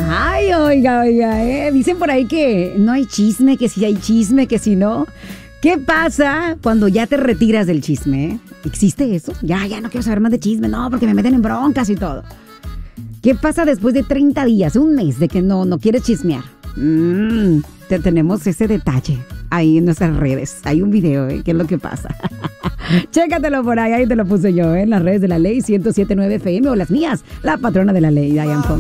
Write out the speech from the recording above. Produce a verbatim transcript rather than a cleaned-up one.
Ay, oiga, oiga, ¿eh? Dicen por ahí que no hay chisme, que si hay chisme, que si no. ¿Qué pasa cuando ya te retiras del chisme? ¿Eh? ¿Existe eso? Ya, ya no quiero saber más de chisme, no, porque me meten en broncas y todo. ¿Qué pasa después de treinta días, un mes de que no, no quieres chismear? Mm, te tenemos ese detalle ahí en nuestras redes. Hay un video, ¿eh? ¿Qué es lo que pasa? Chécatelo por ahí, ahí te lo puse yo, ¿eh? En las redes de La Ley ciento siete punto nueve F M o las mías, la patrona de la ley, Diane Fong.